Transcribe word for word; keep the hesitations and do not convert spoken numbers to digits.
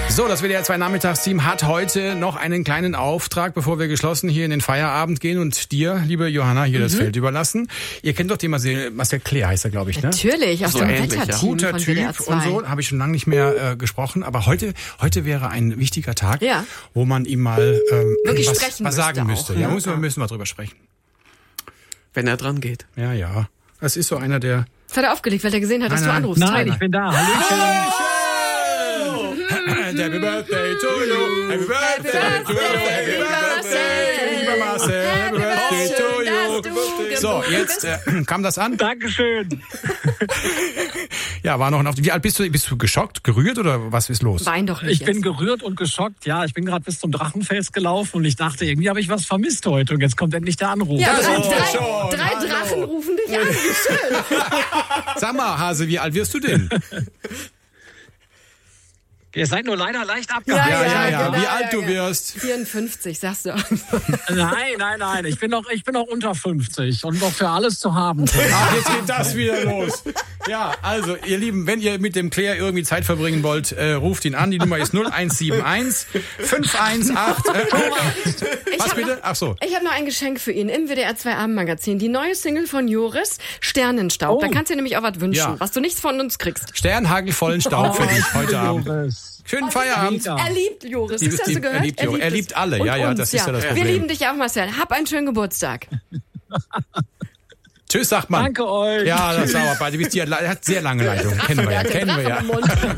So, das W D R zwei Nachmittagsteam hat heute noch einen kleinen Auftrag, bevor wir geschlossen hier in den Feierabend gehen und dir, liebe Johanna, hier mhm. das Feld überlassen. Ihr kennt doch den Marcel, Marcel Claire heißt er, glaube ich, ne? Natürlich, aus so dem ähnlich, Wetterteam ja. Guter von Typ W D R zwei. Und so, habe ich schon lange nicht mehr äh, gesprochen. Aber heute heute wäre ein wichtiger Tag, ja. wo man ihm mal ähm, Wirklich was, sprechen was sagen müsste. Auch, ja, ja. müssen wir müssen wir drüber sprechen. Wenn er dran geht. Ja, ja. Das ist so einer, der... Das hat er aufgelegt, weil er gesehen hat, dass nein, du nein. anrufst. Nein, ich bin da. Hallöchen. Happy birthday to you. Happy birthday to you. Happy birthday, lieber Marcel. Happy birthday to you. So, jetzt äh, kam das an? Dankeschön. Ja, war noch ein Auftritt. Wie alt bist du? Bist du geschockt, gerührt oder was ist los? Wein doch nicht. Ich jetzt. bin gerührt und geschockt. Ja, ich bin gerade bis zum Drachenfels gelaufen und ich dachte, irgendwie habe ich was vermisst heute und jetzt kommt endlich der Anruf. Ja, Oh, drei, schon. drei Hallo. Drachen rufen dich an. Wie schön. Sag mal, Hase, wie alt wirst du denn? Ihr seid nur leider leicht abgehakt. Ja, ja, ja. genau, Wie alt du ja. wirst? vierundfünfzig, sagst du. Nein, nein, nein. Ich bin noch, ich bin noch unter fünfzig und noch für alles zu haben. Ach, jetzt geht das wieder los. Ja, also, ihr Lieben, wenn ihr mit dem Claire irgendwie Zeit verbringen wollt, äh, ruft ihn an. Die Nummer ist null eins sieben eins fünf eins acht. Äh, was bitte? Ach so. Ich habe noch ein Geschenk für ihn im W D R zwei Abendmagazin. Die neue Single von Joris, Sternenstaub. Oh. Da kannst du dir nämlich auch was wünschen, Ja. was du nichts von uns kriegst. Sternhagelvollen Staub für dich heute Abend. Joris. Schönen Feierabend. Ja. Er liebt Joris. Liebes Das hast du Team, gehört? er liebt Joris. Er liebt es. alle. Und Ja, ja, uns, das ist ja das Problem. Wir lieben dich auch, Marcel. Hab einen schönen Geburtstag. Tschüss, sagt man. Danke euch. Ja, das ist aber beide. Er hat sehr lange Leitungen. Kennen wir ja. Der hat den Kennen wir ja. Drachen im Mund.